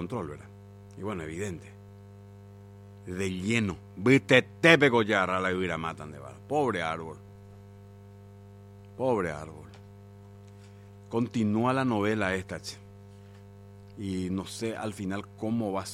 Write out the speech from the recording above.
control, ¿verdad? Y bueno, evidente. De lleno. Viste, te pegó ya a la huira matan de bala. Pobre árbol. Pobre árbol. Continúa la novela esta, che. Y no sé al final cómo va a